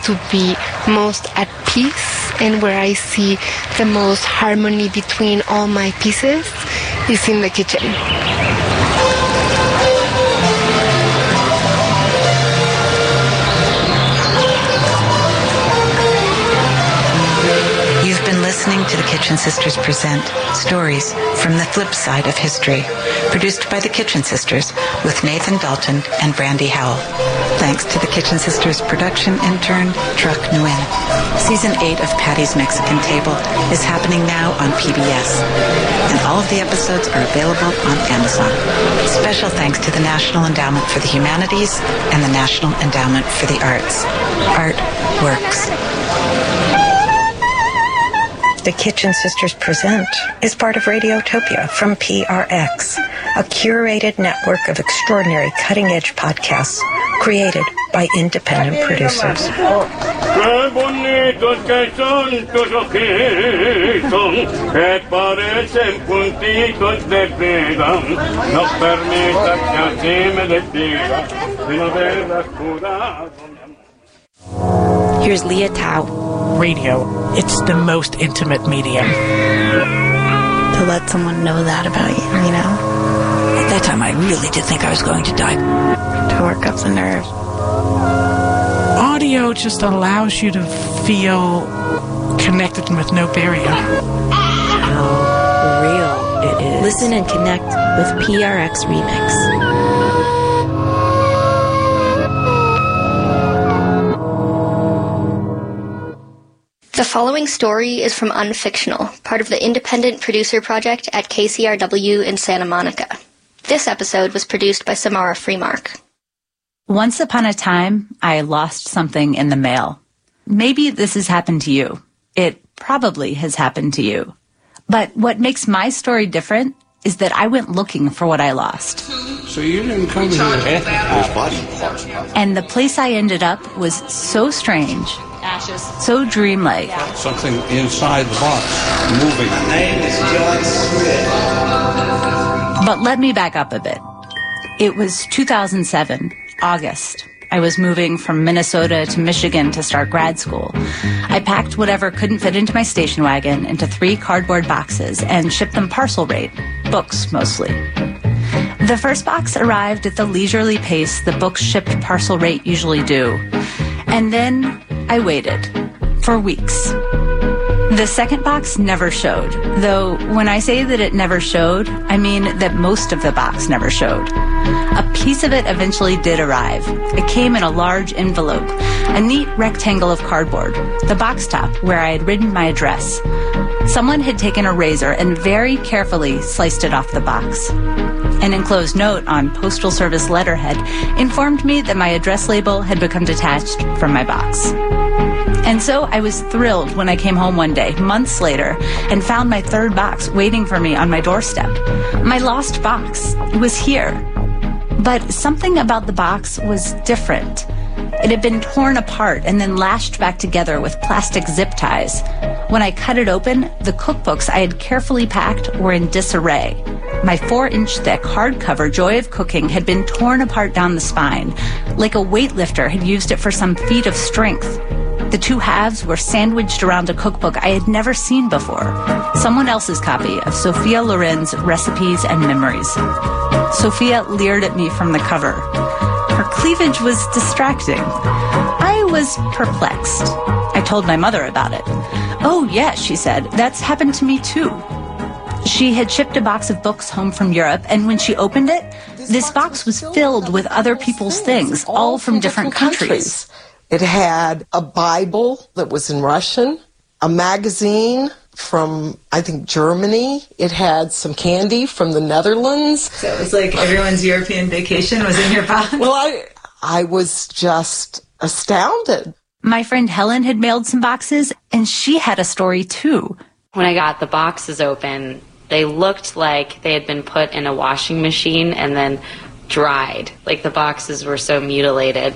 to be most at peace and where I see the most harmony between all my pieces is in the kitchen. You've been listening to the Kitchen Sisters present Stories from the Flip Side of History, produced by the Kitchen Sisters with Nathan Dalton and Brandy Howell. Thanks to the Kitchen Sisters production intern, Truck Nguyen. Season 8 of Patty's Mexican Table is happening now on PBS, and all of the episodes are available on Amazon. Special thanks to the National Endowment for the Humanities and the National Endowment for the Arts. Art works. The Kitchen Sisters Present is part of Radiotopia from PRX, a curated network of extraordinary cutting-edge podcasts created by independent producers. Qué bonitos que son tus ojitos, que parecen puntitos de pega. No permitas que así me despida, sino de la curado. Here's Leah Tao. Radio, it's the most intimate medium. To let someone know that about you, you know? At that time, I really did think I was going to die. To work up the nerves. Audio just allows you to feel connected with no barrier. How real it is. Listen and connect with PRX Remix. The following story is from Unfictional, part of the Independent Producer Project at KCRW in Santa Monica. This episode was produced by Samara Freemark. Once upon a time, I lost something in the mail. Maybe this has happened to you. It probably has happened to you. But what makes my story different is that I went looking for what I lost. So you didn't come here with body parts. And the place I ended up was so strange. Ashes. So dreamlike. Something inside the box moving. My name is John Smith. But let me back up a bit. It was 2007, August. I was moving from Minnesota to Michigan to start grad school. I packed whatever couldn't fit into my station wagon into 3 cardboard boxes and shipped them parcel rate, books mostly. The first box arrived at the leisurely pace the books shipped parcel rate usually do. And then I waited for weeks. The second box never showed, though when I say that it never showed, I mean that most of the box never showed. A piece of it eventually did arrive. It came in a large envelope, a neat rectangle of cardboard, the box top where I had written my address. Someone had taken a razor and very carefully sliced it off the box. An enclosed note on Postal Service letterhead informed me that my address label had become detached from my box. And so I was thrilled when I came home one day, months later, and found my third box waiting for me on my doorstep. My lost box. It was here. But something about the box was different. It had been torn apart and then lashed back together with plastic zip ties. When I cut it open, the cookbooks I had carefully packed were in disarray. My 4-inch thick hardcover Joy of Cooking had been torn apart down the spine, like a weightlifter had used it for some feat of strength. The 2 halves were sandwiched around a cookbook I had never seen before, someone else's copy of Sophia Loren's Recipes and Memories. Sophia leered at me from the cover. Her cleavage was distracting. I was perplexed. I told my mother about it. "Oh, yes," she said, "that's happened to me too." She had shipped a box of books home from Europe, and when she opened it, this box was filled with other people's things, all from different countries. It had a Bible that was in Russian, a magazine from, I think, Germany. It had some candy from the Netherlands. So it was like everyone's European vacation was in your box? Well, I was just astounded. My friend Helen had mailed some boxes, and she had a story too. When I got the boxes open, they looked like they had been put in a washing machine and then dried. Like the boxes were so mutilated.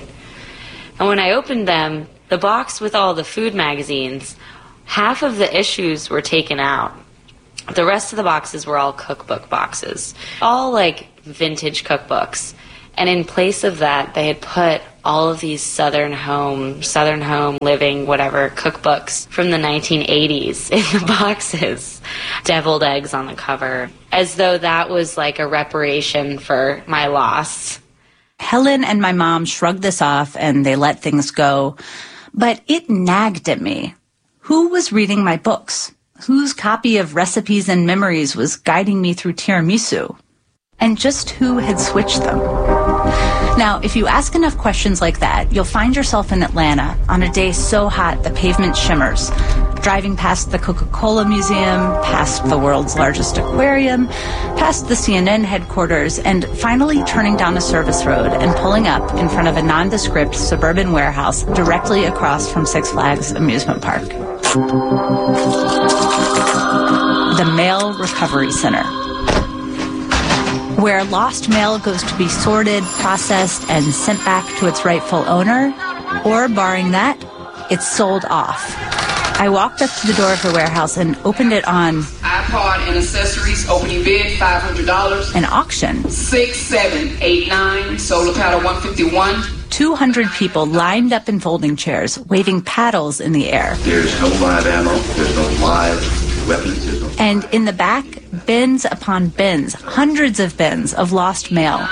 And when I opened them, the box with all the food magazines, half of the issues were taken out. The rest of the boxes were all cookbook boxes, all like vintage cookbooks. And in place of that, they had put all of these Southern home living, whatever, cookbooks from the 1980s in the boxes. Deviled eggs on the cover, as though that was like a reparation for my loss. Helen and my mom shrugged this off and they let things go. But it nagged at me. Who was reading my books? Whose copy of Recipes and Memories was guiding me through tiramisu? And just who had switched them? Now, if you ask enough questions like that, you'll find yourself in Atlanta on a day so hot the pavement shimmers, driving past the Coca-Cola Museum, past the world's largest aquarium, past the CNN headquarters, and finally turning down a service road and pulling up in front of a nondescript suburban warehouse directly across from Six Flags Amusement Park. The Mail Recovery Center, where lost mail goes to be sorted, processed, and sent back to its rightful owner, or, barring that, it's sold off. I walked up to the door of the warehouse and opened it on iPod and accessories, opening bid, $500. An auction. 6789, solar paddle 151. 200 people lined up in folding chairs, waving paddles in the air. There's no live ammo, there's no live weapons. And in the back, bins upon bins, hundreds of bins of lost mail.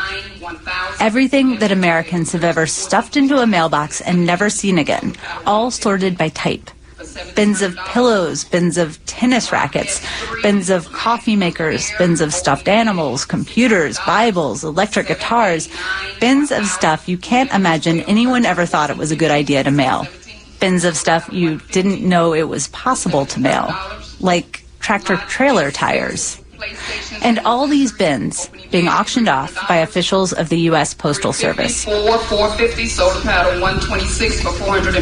Everything that Americans have ever stuffed into a mailbox and never seen again, all sorted by type. Bins of pillows, bins of tennis rackets, bins of coffee makers, bins of stuffed animals, computers, Bibles, electric guitars, bins of stuff you can't imagine anyone ever thought it was a good idea to mail. Bins of stuff you didn't know it was possible to mail, like tractor-trailer tires. And all these bins being auctioned off by officials of the U.S. Postal Service. $450, solar paddle 126 for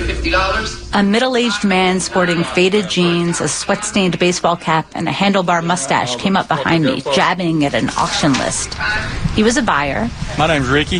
$450. A middle-aged man sporting faded jeans, a sweat-stained baseball cap, and a handlebar mustache came up behind me, jabbing at an auction list. He was a buyer. My name's Ricky.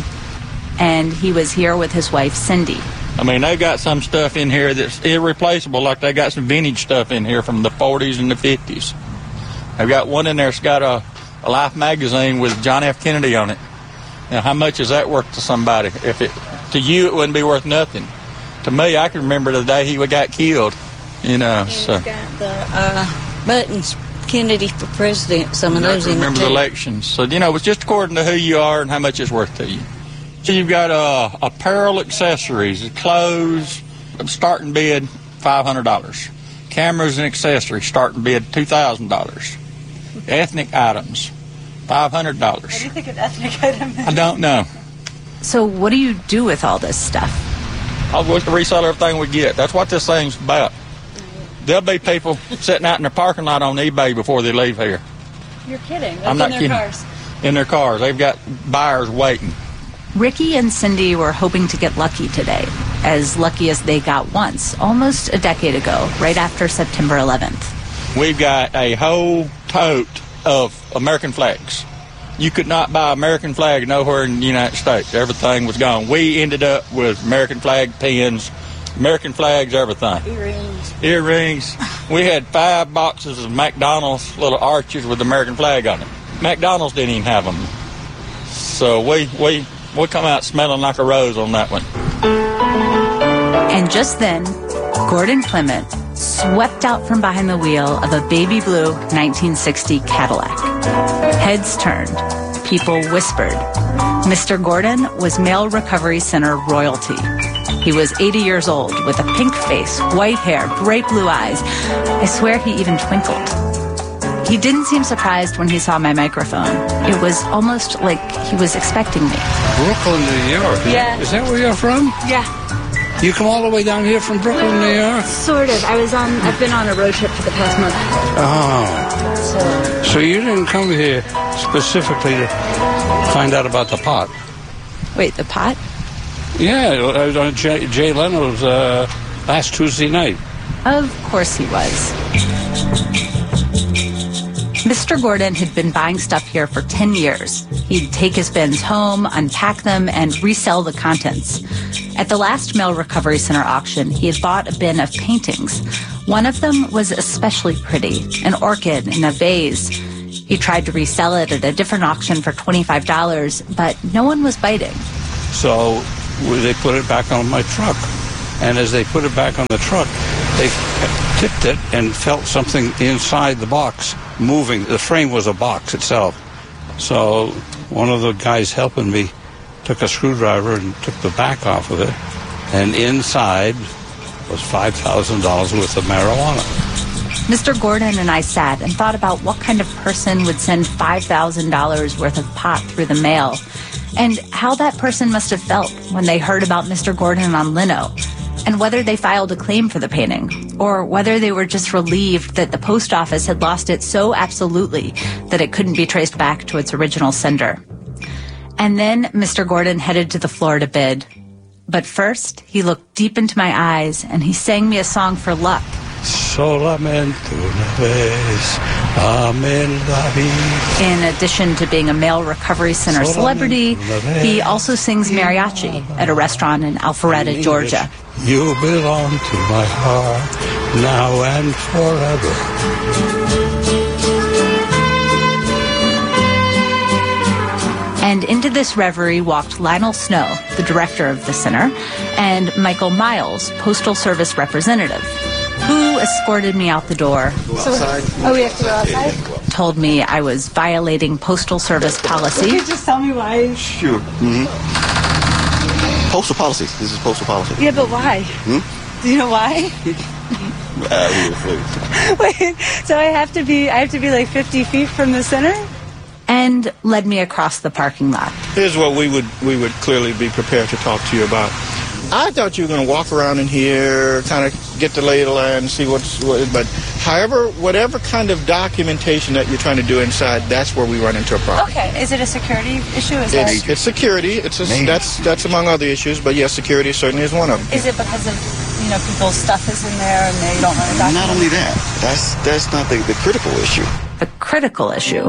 And he was here with his wife, Cindy. I mean, they've got some stuff in here that's irreplaceable, like they got some vintage stuff in here from the 40s and the 50s. They've got one in there that's got a Life magazine with John F. Kennedy on it. Now, how much is that worth to somebody? To you, it wouldn't be worth nothing. To me, I can remember the day he got killed, you know. And so. Got the buttons, Kennedy for president, some of those in the remember the elections. So, you know, it's just according to who you are and how much it's worth to you. So you've got apparel accessories, clothes, starting bid $500. Cameras and accessories, starting bid $2,000. Ethnic items, $500. What do you think of ethnic items? I don't know. So what do you do with all this stuff? I'll resell everything we get. That's what this thing's about. There'll be people sitting out in their parking lot on eBay before they leave here. You're kidding. I'm not kidding. Cars. In their cars. They've got buyers waiting. Ricky and Cindy were hoping to get lucky today, as lucky as they got once, almost a decade ago, right after September 11th. We've got a whole tote of American flags. You could not buy American flag nowhere in the United States. Everything was gone. We ended up with American flag pins, American flags, everything. Earrings. We had 5 boxes of McDonald's little arches with the American flag on it. McDonald's didn't even have them. So we come out smelling like a rose on that one. And just then, Gordon Clement swept out from behind the wheel of a baby blue 1960 Cadillac. Heads turned. People whispered. Mr. Gordon was Mail Recovery Center royalty. He was 80 years old with a pink face, white hair, bright blue eyes. I swear he even twinkled. He didn't seem surprised when he saw my microphone. It was almost like he was expecting me. Brooklyn, New York. Yeah. Is that where you're from? Yeah. You come all the way down here from Brooklyn, New York? Sort of. I've been on a road trip for the past month. Oh. So you didn't come here specifically to find out about the pot? Wait, the pot? Yeah, I was on Jay Leno's last Tuesday night. Of course he was. Mr. Gordon had been buying stuff here for 10 years. He'd take his bins home, unpack them, and resell the contents. At the last Mail Recovery Center auction, he had bought a bin of paintings. One of them was especially pretty, an orchid in a vase. He tried to resell it at a different auction for $25, but no one was biting. So they put it back on my truck. And as they put it back on the truck, they tipped it and felt something inside the box moving. The frame was a box itself. So one of the guys helping me took a screwdriver and took the back off of it. And inside was $5,000 worth of marijuana. Mr. Gordon and I sat and thought about what kind of person would send $5,000 worth of pot through the mail, and how that person must have felt when they heard about Mr. Gordon on Lino, and whether they filed a claim for the painting, or whether they were just relieved that the post office had lost it so absolutely that it couldn't be traced back to its original sender. And then Mr. Gordon headed to the floor to bid. But first, he looked deep into my eyes and he sang me a song for luck. Solamente una vez, amen la vida. In addition to being a mail recovery center celebrity, he also sings mariachi at a restaurant in Alpharetta, Georgia. You belong to my heart now and forever. And into this reverie walked Lionel Snow, the director of the center, and Michael Miles, Postal Service representative, who escorted me out the door. We have to go outside? Told me I was violating Postal Service policy. Could you just tell me why? Sure. Postal policy. This is postal policy. Yeah, but why? Do you know why? Wait, so I have to be like 50 feet from the center? And led me across the parking lot. Here's what we would clearly be prepared to talk to you about. I thought you were going to walk around in here, kind of get the lay of the land, see what. But however, whatever kind of documentation that you're trying to do inside, that's where we run into a problem. Okay, is it a security issue? It's security. That's among other issues, but yes, security certainly is one of them. Is it because of people's stuff is in there and they don't want to document? Not only that, that's not the critical issue. The critical issue.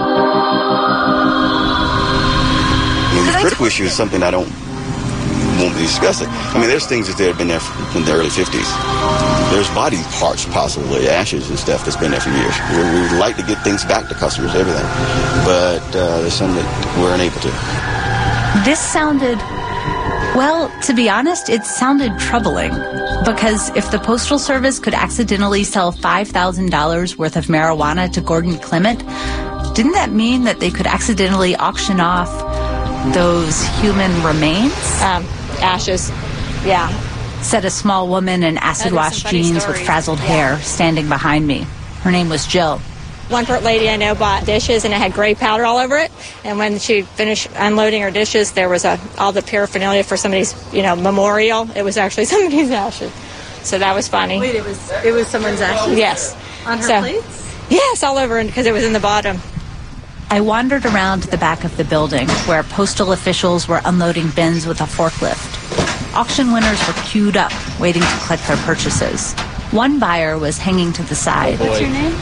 The critical issue is something I won't be discussing. There's things that have been there from the early 50s. There's body parts, possibly ashes and stuff that's been there for years. We would like to get things back to customers, everything, but there's some that we're unable to. This sounded, well, to be honest, it sounded troubling. Because if the Postal Service could accidentally sell $5,000 worth of marijuana to Gordon Clement, didn't that mean that they could accidentally auction off those human remains? Ashes, yeah. Said a small woman in acid-wash jeans with frazzled hair standing behind me. Her name was Jill. One lady I know bought dishes and it had gray powder all over it. And when she finished unloading her dishes, there was all the paraphernalia for somebody's, memorial. It was actually somebody's ashes. So that was funny. Wait, it was someone's ashes? Yes. On her plates? Yes, all over because it was in the bottom. I wandered around the back of the building where postal officials were unloading bins with a forklift. Auction winners were queued up, waiting to collect their purchases. One buyer was hanging to the side. What's your name?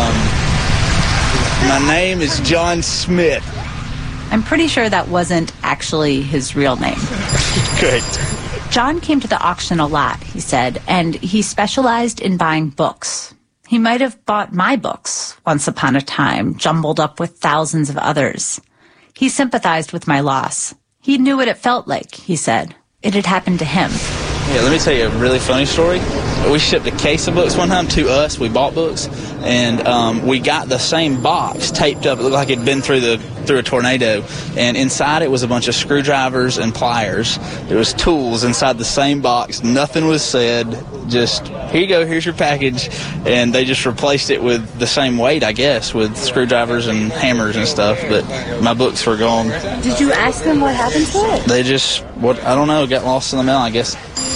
My name is John Smith. I'm pretty sure that wasn't actually his real name. Great. John came to the auction a lot, he said, and he specialized in buying books. He might have bought my books once upon a time, jumbled up with thousands of others. He sympathized with my loss. He knew what it felt like, he said. It had happened to him. Yeah, let me tell you a really funny story. We shipped a case of books one time to us. We bought books, and we got the same box taped up. It looked like it'd been through a tornado, and inside it was a bunch of screwdrivers and pliers. There was tools inside the same box. Nothing was said. Just, here you go, here's your package. And they just replaced it with the same weight, I guess, with screwdrivers and hammers and stuff. But my books were gone. Did you ask them what happened to it? They just, I don't know, got lost in the mail, I guess.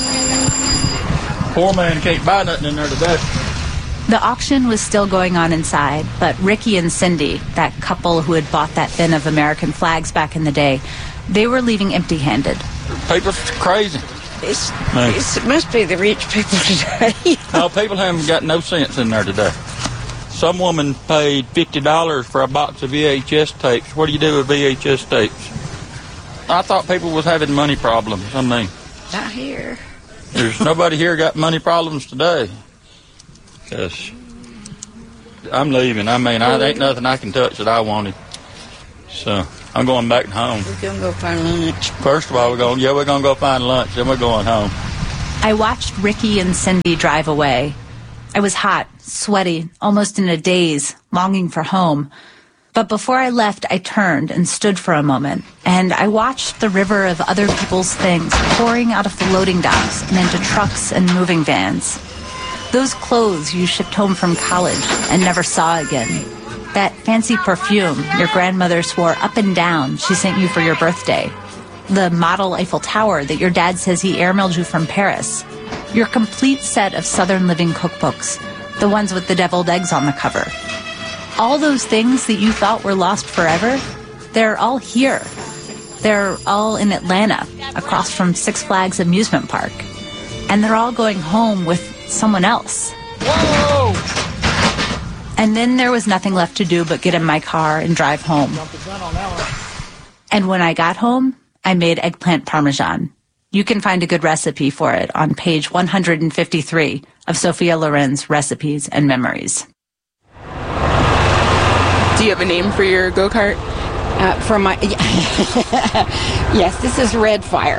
Poor man can't buy nothing in there today. The auction was still going on inside, but Ricky and Cindy, that couple who had bought that bin of American flags back in the day, they were leaving empty-handed. People's crazy. It must be the rich people today. No, people haven't got no sense in there today. Some woman paid $50 for a box of VHS tapes. What do you do with VHS tapes? I thought people was having money problems. Not here. There's nobody here got money problems today. Because I'm leaving. I ain't nothing I can touch that I wanted. So. I'm going back home. We're going to go find lunch. First of all, we're going to go find lunch, then we're going home. I watched Ricky and Cindy drive away. I was hot, sweaty, almost in a daze, longing for home. But before I left, I turned and stood for a moment, and I watched the river of other people's things pouring out of the loading docks and into trucks and moving vans. Those clothes you shipped home from college and never saw again. That fancy perfume your grandmother swore up and down she sent you for your birthday. The model Eiffel Tower that your dad says he airmailed you from Paris. Your complete set of Southern Living cookbooks, the ones with the deviled eggs on the cover. All those things that you thought were lost forever, they're all here. They're all in Atlanta, across from Six Flags Amusement Park. And they're all going home with someone else. Whoa! And then there was nothing left to do but get in my car and drive home. And when I got home, I made eggplant parmesan. You can find a good recipe for it on page 153 of Sophia Loren's Recipes and Memories. Do you have a name for your go-kart? For my... Yes, this is Red Fire.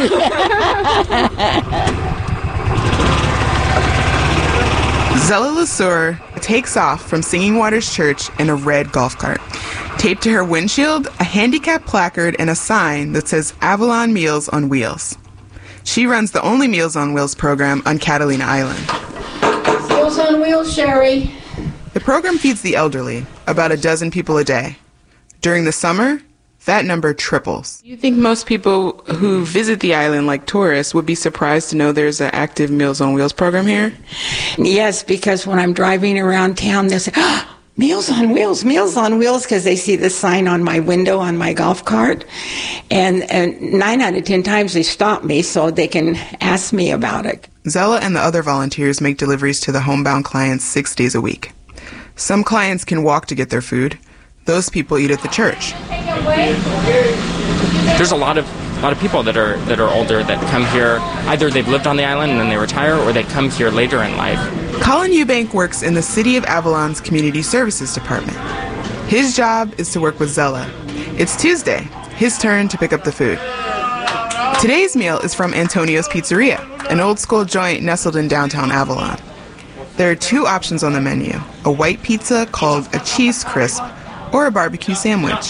Zella Lasur takes off from Singing Waters Church in a red golf cart. Taped to her windshield, a handicap placard and a sign that says Avalon Meals on Wheels. She runs the only Meals on Wheels program on Catalina Island. Meals on Wheels, Sherry. The program feeds the elderly, about a dozen people a day. During the summer, that number triples. You think most people who visit the island like tourists would be surprised to know there's an active Meals on Wheels program here? Yes, because when I'm driving around town, they say, oh, Meals on Wheels, because they see the sign on my window on my golf cart. And 9 out of 10 times they stop me so they can ask me about it. Zella and the other volunteers make deliveries to the homebound clients 6 days a week. Some clients can walk to get their food. Those people eat at the church. There's a lot of people that are older that come here. Either they've lived on the island and then they retire, or they come here later in life. Colin Eubank works in the City of Avalon's Community Services Department. His job is to work with Zella. It's Tuesday, his turn to pick up the food. Today's meal is from Antonio's Pizzeria, an old-school joint nestled in downtown Avalon. There are 2 options on the menu, a white pizza called a cheese crisp or a barbecue sandwich.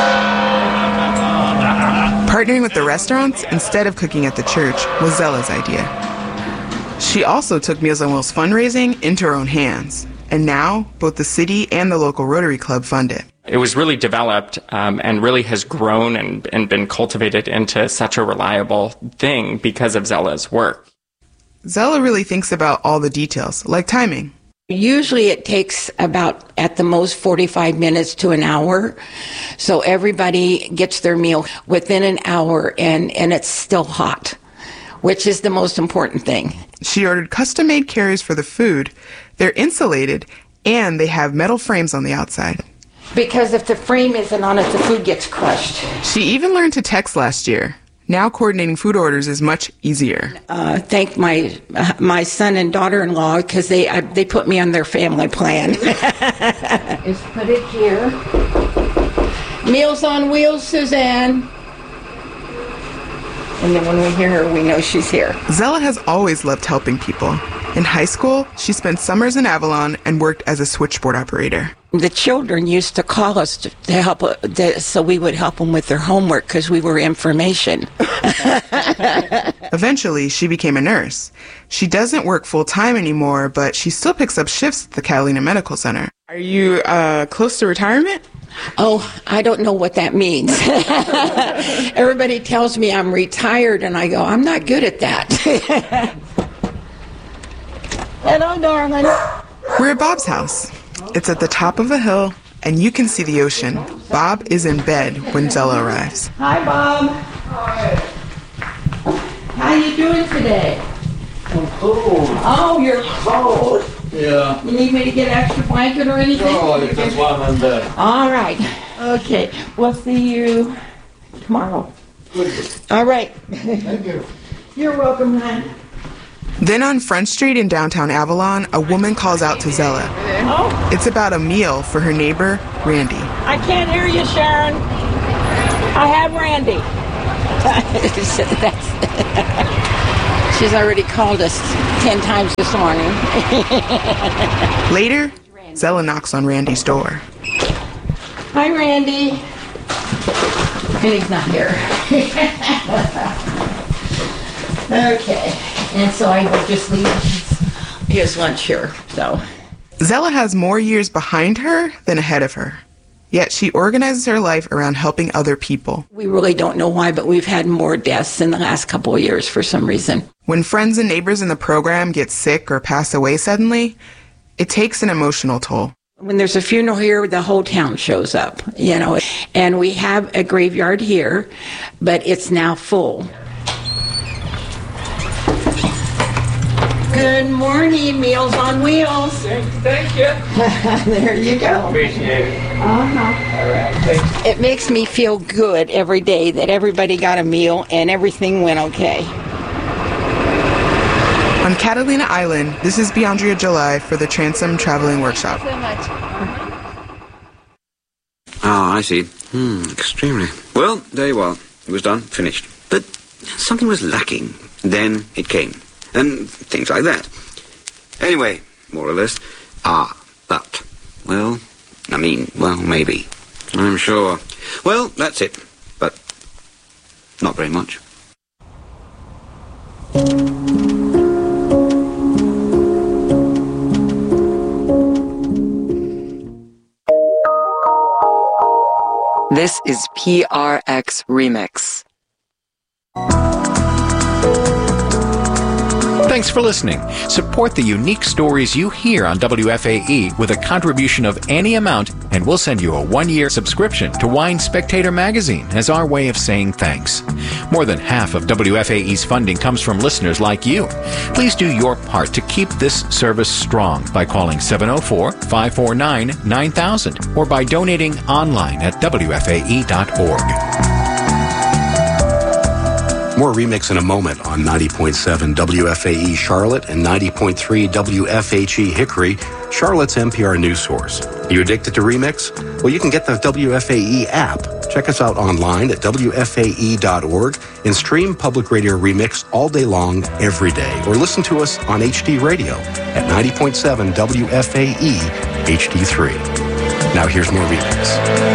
Partnering with the restaurants instead of cooking at the church was Zella's idea. She also took Meals on Wheels fundraising into her own hands, and now both the city and the local Rotary Club fund it. It was really developed and really has grown and been cultivated into such a reliable thing because of Zella's work. Zella really thinks about all the details, like timing. Usually it takes about, at the most, 45 minutes to an hour. So everybody gets their meal within an hour and it's still hot, which is the most important thing. She ordered custom-made carriers for the food. They're insulated and they have metal frames on the outside. Because if the frame isn't on it, the food gets crushed. She even learned to text last year. Now coordinating food orders is much easier. Thank my son and daughter-in-law because they put me on their family plan. Just put it here. Meals on Wheels, Suzanne. And then when we hear her, we know she's here. Zella has always loved helping people. In high school, she spent summers in Avalon and worked as a switchboard operator. The children used to call us to help, so we would help them with their homework because we were information. Eventually, she became a nurse. She doesn't work full-time anymore, but she still picks up shifts at the Catalina Medical Center. Are you close to retirement? Oh, I don't know what that means. Everybody tells me I'm retired, and I go, I'm not good at that. Hello, darling. We're at Bob's house. It's at the top of a hill, and you can see the ocean. Bob is in bed when Zella arrives. Hi, Bob. How you doing today? I'm cold. Oh, you're cold. Yeah. You need me to get an extra blanket or anything? No, that's why I'm in bed. All right. Okay. We'll see you tomorrow. All right. Thank you. You're welcome, hon. Then on Front Street in downtown Avalon, a woman calls out to Zella. Oh. It's about a meal for her neighbor, Randy. I can't hear you, Sharon. I have Randy. She's already called us 10 times this morning. Later, Zella knocks on Randy's door. Hi, Randy. And he's not here. Okay. And so I will just leave his lunch here. So Zella has more years behind her than ahead of her. Yet she organizes her life around helping other people. We really don't know why, but we've had more deaths in the last couple of years for some reason. When friends and neighbors in the program get sick or pass away suddenly, it takes an emotional toll. When there's a funeral here, the whole town shows up, you know. And we have a graveyard here, but it's now full. Good morning, Meals on Wheels. Thank you. There you go. Appreciate it. Uh-huh. All right. Thank you. It makes me feel good every day that everybody got a meal and everything went okay. On Catalina Island, this is Biandria July for the Transom Traveling Workshop. Thank you so much. Ah, I see. Extremely. Well, there you are. It was done, finished. But something was lacking. Then it came. And things like that. Anyway, more or less. But. Well, maybe. I'm sure. Well, that's it. But not very much. This is PRX Remix. Thanks for listening. Support the unique stories you hear on WFAE with a contribution of any amount, and we'll send you a 1-year subscription to Wine Spectator magazine as our way of saying thanks. More than half of WFAE's funding comes from listeners like you. Please do your part to keep this service strong by calling 704-549-9000 or by donating online at WFAE.org. More Remix in a moment on 90.7 WFAE Charlotte and 90.3 WFHE Hickory, Charlotte's NPR news source. Are you addicted to Remix? Well, you can get the WFAE app. Check us out online at WFAE.org and stream Public Radio Remix all day long, every day. Or listen to us on HD Radio at 90.7 WFAE HD3. Now here's more Remix.